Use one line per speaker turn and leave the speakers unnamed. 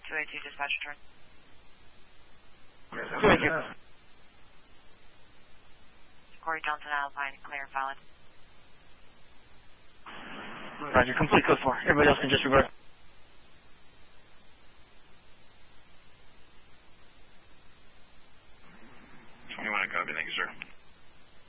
282 dispatch return.
282.
Corey Johnson, Alpine, clear and valid.
Roger, complete code 4. Everybody else can disregard.